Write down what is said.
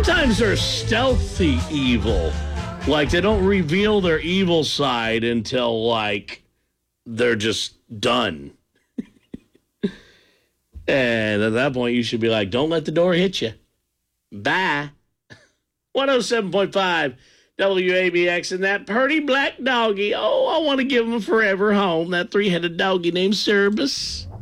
Sometimes they're stealthy evil. Like, they don't reveal their evil side until, like, they're just done. And at that point, you should be like, don't let the door hit you. Bye. 107.5 WABX, and that purty black doggy. Oh, I want to give him a forever home. That three-headed doggy named Cerebus.